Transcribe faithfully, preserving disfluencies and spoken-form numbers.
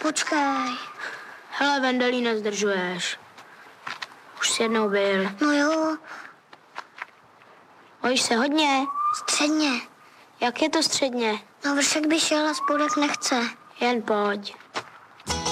Počkej. Hele, Vendelí, nezdržuješ. Už jsi jednou byl. No jo, Bojíš se hodně? středně. Jak je to středně? Na vršek by šel a spodek nechce. Jen pojď.